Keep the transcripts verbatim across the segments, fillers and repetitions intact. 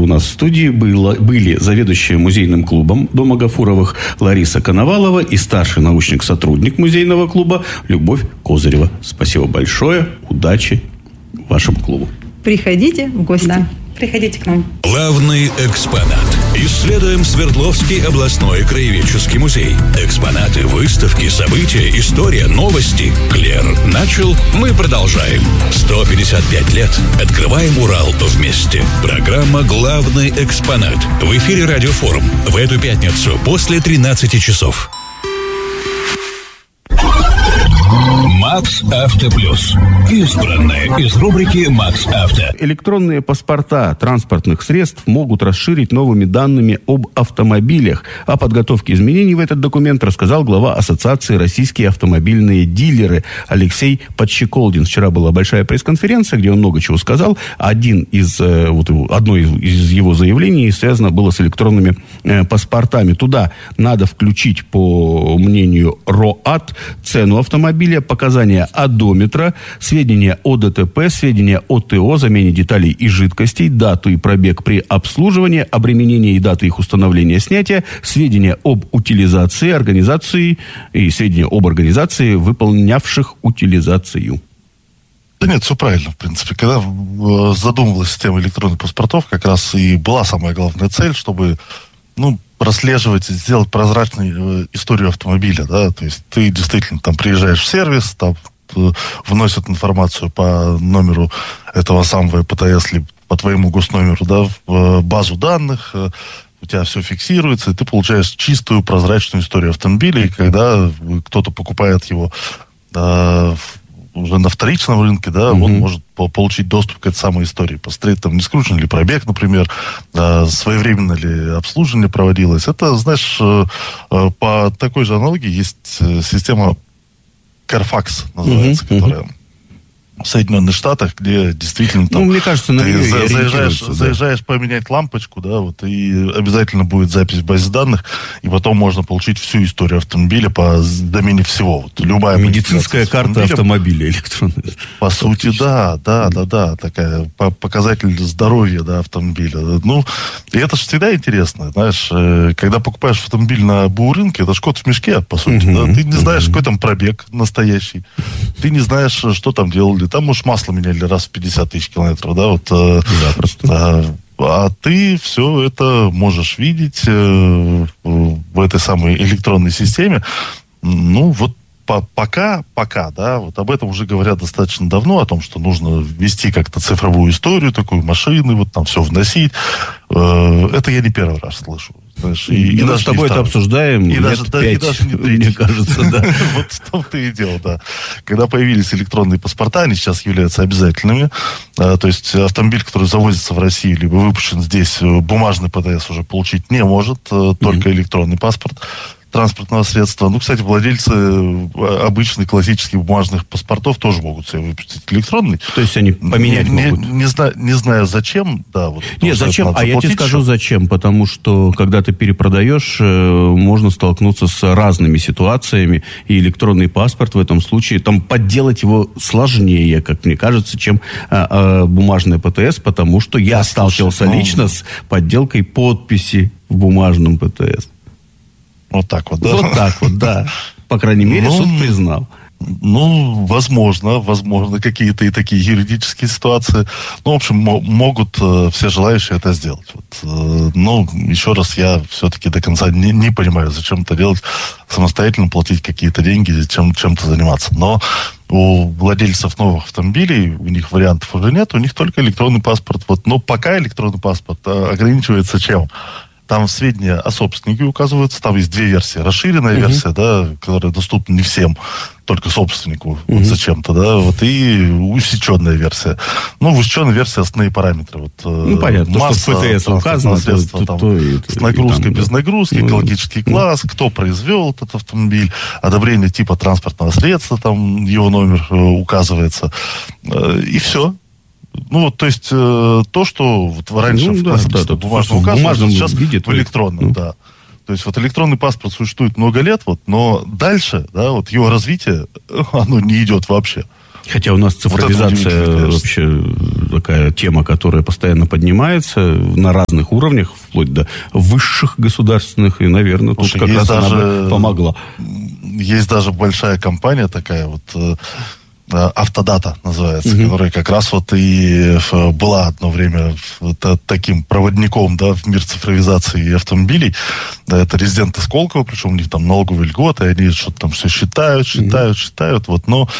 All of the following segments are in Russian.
нас в студии было, были заведующая музейным клубом Дома Гафуровых Лариса Коновалова и старший научник-сотрудник музейного клуба Любовь Козырева. Спасибо большое. Удачи вашему клубу. Приходите в гости. Да. Приходите к нам. Главный экспонат. Исследуем Свердловский областной краеведческий музей. Экспонаты, выставки, события, история, новости. Клер начал, мы продолжаем. сто пятьдесят пять лет. Открываем Урал вместе. Программа «Главный экспонат». В эфире Радиофорум. В эту пятницу после тринадцати часов. Макс Авто Плюс. Избранное из рубрики Макс Авто. Электронные паспорта транспортных средств могут расширить новыми данными об автомобилях. О подготовке изменений в этот документ рассказал глава Ассоциации «Российские автомобильные дилеры» Алексей Подщеколдин. Вчера была большая пресс-конференция, где он много чего сказал. Один из, вот, одно из его заявлений связано было с электронными э, паспортами. Туда надо включить, по мнению РОАТ, цену автомобиля, показания одометра, сведения о ДТП, сведения о ТО, замене деталей и жидкостей, дату и пробег при обслуживании, обременение и даты их установления, снятия, сведения об утилизации, организации и сведения об организации, выполнявших утилизацию. Да нет, все правильно, в принципе. Когда задумывалась система электронных паспортов, как раз и была самая главная цель, чтобы, ну, прослеживать, сделать прозрачной э, историю автомобиля, да, то есть ты действительно там приезжаешь в сервис, там э, вносят информацию по номеру этого самого ПТС, либо по твоему госномеру, да, в э, базу данных, э, у тебя все фиксируется, и ты получаешь чистую прозрачную историю автомобиля, и когда кто-то покупает его э, уже на вторичном рынке, да, mm-hmm. он может по- получить доступ к этой самой истории. Посмотреть, там, не скручен ли пробег, например, э, своевременно ли обслуживание проводилось. Это, знаешь, э, э, по такой же аналогии есть э, система Carfax, называется, mm-hmm. которая в Соединенных Штатах, где действительно там, ну, мне кажется, на ты за, заезжаешь, да. заезжаешь поменять лампочку, да, вот, и обязательно будет запись в базе данных, и потом можно получить всю историю автомобиля по домене всего. Вот, любая медицинская карта автомобиля электронная. По сути, да, да, да, да, такая показатель здоровья, да, автомобиля. Ну, и это же всегда интересно, знаешь, когда покупаешь автомобиль на БУ-рынке, это ж кот в мешке, по сути, uh-huh, да, ты не знаешь, uh-huh. какой там пробег настоящий, ты не знаешь, что там делали. Там, может, масло меняли раз в пятьдесят тысяч километров, да, вот. Запросто. А, а ты все это можешь видеть э, в этой самой электронной системе. Ну, вот по, пока, пока, да, вот об этом уже говорят достаточно давно, о том, что нужно ввести как-то цифровую историю, такую машины, вот там все вносить. Э, это я не первый раз слышу. Знаешь, и, и, и мы с тобой это обсуждаем и лет даже, да, пять, и даже не мне кажется, да. Вот в том-то и дело, да. Когда появились электронные паспорта, они сейчас являются обязательными. То есть автомобиль, который завозится в Россию, либо выпущен здесь, бумажный ПТС уже получить не может, только электронный паспорт транспортного средства. Ну, кстати, владельцы обычных классических бумажных паспортов тоже могут себе выпустить электронный. То есть они поменять не, могут? Не, не, знаю, не знаю, зачем. Да, вот, Нет, зачем? А я тебе скажу, зачем. Потому что, когда ты перепродаешь, можно столкнуться с разными ситуациями. И электронный паспорт в этом случае, там подделать его сложнее, как мне кажется, чем а, а, бумажный ПТС, потому что я да, сталкивался слушай, лично ну... с подделкой подписи в бумажном ПТС. Вот так вот, да? Вот так вот, да. По крайней мере, ну, суд признал. Ну, возможно, возможно, какие-то и такие юридические ситуации. Ну, в общем, м- могут э, все желающие это сделать. Вот, э, ну, еще раз, я все-таки до конца не, не понимаю, зачем это делать, самостоятельно платить какие-то деньги, чем, чем-то заниматься. Но у владельцев новых автомобилей, у них вариантов уже нет, у них только электронный паспорт. Вот, но пока электронный паспорт ограничивается чем? Там сведения о собственнике указываются, там есть две версии. Расширенная uh-huh. версия, да, которая доступна не всем, только собственнику uh-huh. вот зачем-то, да, вот, и усеченная версия. Ну, в усеченной версии основные параметры. Вот, ну, понятно, масса, то, что в ПТС указано, средства, то, там, то, то, с нагрузкой, там, без да. нагрузки, uh-huh. экологический класс, uh-huh. кто произвел этот автомобиль, одобрение типа транспортного средства, там его номер э, указывается, э, и все. Ну, вот, то есть, э, то, что вот раньше ну, в да, классическом да, бумажном указывалось, сейчас виде, в электронном, да. То есть, вот электронный паспорт существует много лет, вот, но дальше, да, вот его развитие, оно не идет вообще. Хотя у нас цифровизация вот вообще такая тема, которая постоянно поднимается на разных уровнях, вплоть до высших государственных, и, наверное, тут Слушай, как раз даже, она помогла. Есть даже большая компания такая вот, Автодата называется, угу. которая как раз вот и была одно время таким проводником, да, в мир цифровизации автомобилей. Да, это резиденты Сколково, причем у них там налоговые льготы, они что-то там все считают, считают, угу. считают, вот, но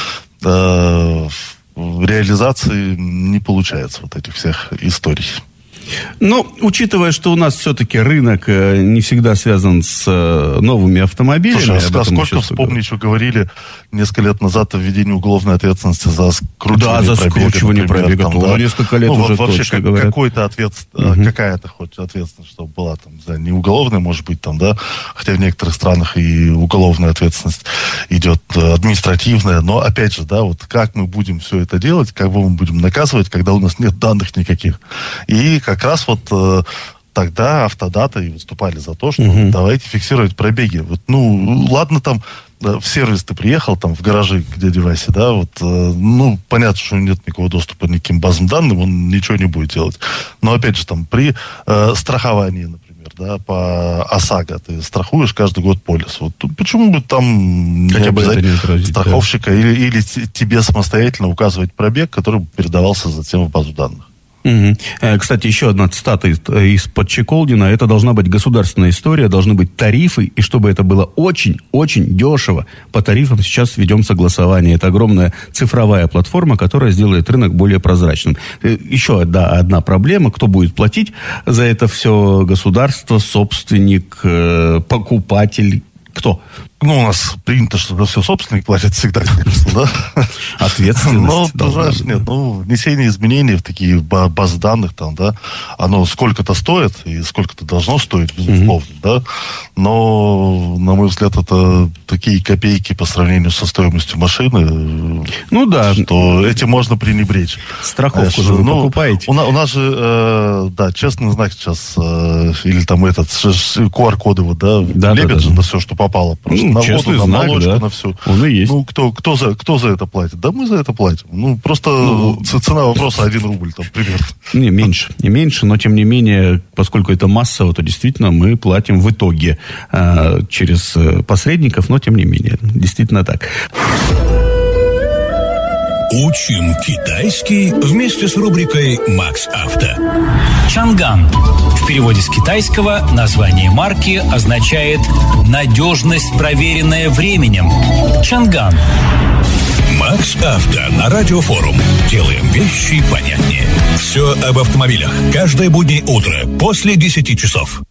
э, в реализации не получается вот этих всех историй. Но, учитывая, что у нас все-таки рынок не всегда связан с новыми автомобилями... Слушай, а сколько, вспомни, что говорили несколько лет назад о введении уголовной ответственности за скручивание пробега. Да, за скручивание пробега. Там, да. Несколько лет ну, уже вообще точно как, говорят. Какой-то ответ, угу. какая-то хоть ответственность, чтобы была там, не знаю, не уголовная, может быть, там, да, хотя в некоторых странах и уголовная ответственность идет административная, но, опять же, да, вот как мы будем все это делать, как мы будем наказывать, когда у нас нет данных никаких. И как Как раз вот э, тогда Автодата и выступали за то, что uh-huh. давайте фиксировать пробеги. Вот, ну, ладно, там да, в сервис ты приехал, там в гаражи к дяде Васе, да, вот, э, ну, понятно, что нет никакого доступа ни к каким базам данным, он ничего не будет делать. Но, опять же, там, при э, страховании, например, да, по ОСАГО ты страхуешь каждый год полис. Вот, почему бы там Хотя не бы обязательно не отразить, страховщика да. или, или тебе самостоятельно указывать пробег, который передавался затем в базу данных? Угу. Кстати, еще одна цитата из-под Чеколдина. Это должна быть государственная история, должны быть тарифы, и чтобы это было очень-очень дешево. По тарифам сейчас ведем согласование. Это огромная цифровая платформа, которая сделает рынок более прозрачным. Еще да, одна проблема. Кто будет платить за это все? Государство, собственник, покупатель? Кто? Ну, у нас принято, что за все собственник платит всегда, конечно, да? Ответственность. Но, знаешь, нет, ну, внесение изменений в такие базы данных, там, да, оно сколько-то стоит и сколько-то должно стоить, безусловно, mm-hmm. да, но, на мой взгляд, это такие копейки по сравнению со стоимостью машины, ну, да. что этим можно пренебречь. Страховку же вы ну, покупаете. У, у нас же, э, да, честный знак сейчас, э, или там этот, ку ар-коды, вот, да, да лепят да, да, же да. на все, что попало, просто. На Честный воду, знак, на молочку, да. на все. Он и есть. Ну, кто, кто, за, кто за это платит? Да мы за это платим. Ну, просто ну, цена вопроса один рубль, там, примерно. Не, меньше. Не меньше, но, тем не менее, поскольку это массово, то действительно мы платим в итоге э, через посредников, но, тем не менее, действительно так. Учим китайский вместе с рубрикой «Макс Авто». Чанган. В переводе с китайского название марки означает «надежность, проверенная временем». Чанган. Макс Авто на Радиофорум. Делаем вещи понятнее. Все об автомобилях. Каждое буднее утро после десяти часов.